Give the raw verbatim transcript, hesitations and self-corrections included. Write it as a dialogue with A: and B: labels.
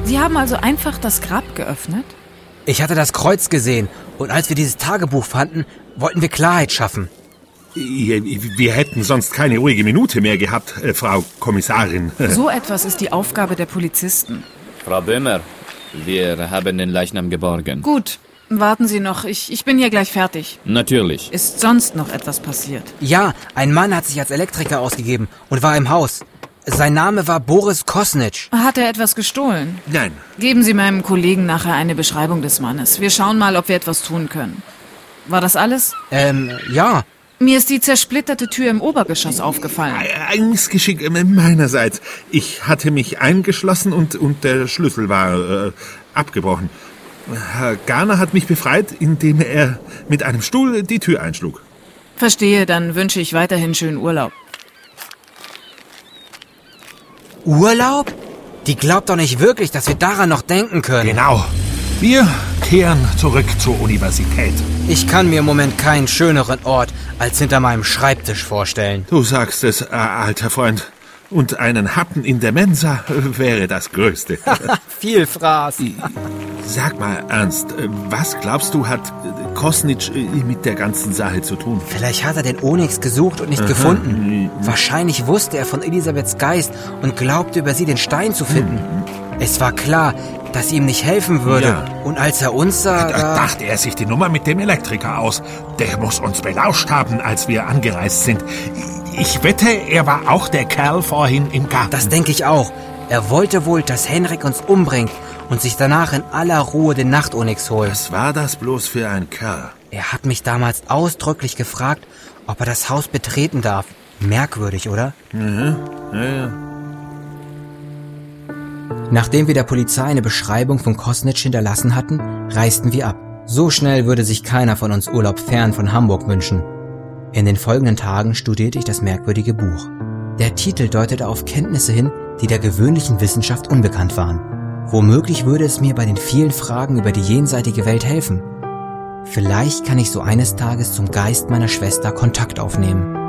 A: Sie haben also einfach das Grab geöffnet?
B: Ich hatte das Kreuz gesehen und als wir dieses Tagebuch fanden, wollten wir Klarheit schaffen.
C: Wir hätten sonst keine ruhige Minute mehr gehabt, äh, Frau Kommissarin.
A: So etwas ist die Aufgabe der Polizisten.
D: Frau Böhmer, wir haben den Leichnam geborgen.
A: Gut, warten Sie noch. Ich, ich bin hier gleich fertig.
D: Natürlich.
A: Ist sonst noch etwas passiert?
B: Ja, ein Mann hat sich als Elektriker ausgegeben und war im Haus. Sein Name war Boris Kosnitsch.
A: Hat er etwas gestohlen?
C: Nein.
A: Geben Sie meinem Kollegen nachher eine Beschreibung des Mannes. Wir schauen mal, ob wir etwas tun können. War das alles?
B: Ähm, ja.
A: Mir ist die zersplitterte Tür im Obergeschoss aufgefallen.
C: Ein Missgeschick meinerseits. Ich hatte mich eingeschlossen und, und der Schlüssel war äh, abgebrochen. Herr Garner hat mich befreit, indem er mit einem Stuhl die Tür einschlug.
A: Verstehe, dann wünsche ich weiterhin schönen Urlaub.
B: Urlaub? Die glaubt doch nicht wirklich, dass wir daran noch denken können.
C: Genau. Wir kehren zurück zur Universität.
B: Ich kann mir im Moment keinen schöneren Ort als hinter meinem Schreibtisch vorstellen.
C: Du sagst es, äh, alter Freund. Und einen Happen in der Mensa wäre das Größte.
B: Viel Fraß.
C: Sag mal, Ernst, was glaubst du, hat Kosnitsch mit der ganzen Sache zu tun?
B: Vielleicht hat er den Onyx gesucht und nicht Aha. gefunden. Wahrscheinlich wusste er von Elisabeths Geist und glaubte über sie den Stein zu finden. Mhm. Es war klar, dass sie ihm nicht helfen würde. Ja. Und als er uns sah...
C: Da dachte er sich die Nummer mit dem Elektriker aus. Der muss uns belauscht haben, als wir angereist sind. Ich wette, er war auch der Kerl vorhin im Garten.
B: Das denke ich auch. Er wollte wohl, dass Henrik uns umbringt und sich danach in aller Ruhe den Nacht-Onyx holt.
C: Was war das bloß für ein Kerl?
B: Er hat mich damals ausdrücklich gefragt, ob er das Haus betreten darf. Merkwürdig, oder?
C: Mhm. Ja, ja.
B: Nachdem wir der Polizei eine Beschreibung von Kosnitsch hinterlassen hatten, reisten wir ab. So schnell würde sich keiner von uns Urlaub fern von Hamburg wünschen. In den folgenden Tagen studierte ich das merkwürdige Buch. Der Titel deutete auf Kenntnisse hin, die der gewöhnlichen Wissenschaft unbekannt waren. Womöglich würde es mir bei den vielen Fragen über die jenseitige Welt helfen. Vielleicht kann ich so eines Tages zum Geist meiner Schwester Kontakt aufnehmen.